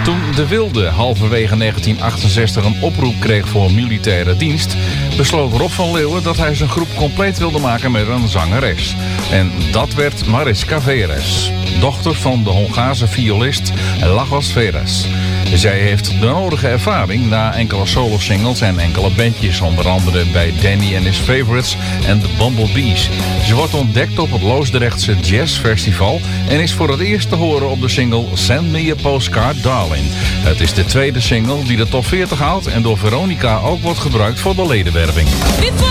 Toen De Wilde halverwege 1968 een oproep kreeg voor militaire dienst, besloot Rob van Leeuwen dat hij zijn groep compleet wilde maken met een zangeres. En dat werd Mariska Veres, dochter van de Hongaarse violist Lajos Veres. Zij heeft de nodige ervaring na enkele solo-singles en enkele bandjes, onder andere bij Danny and His Favorites en The Bumblebees. Ze wordt ontdekt op het Loosdrechtse Jazz Festival en is voor het eerst te horen op de single Send Me a Postcard Darling. Het is de tweede single die de top 40 haalt en door Veronica ook wordt gebruikt voor de ledenwerving.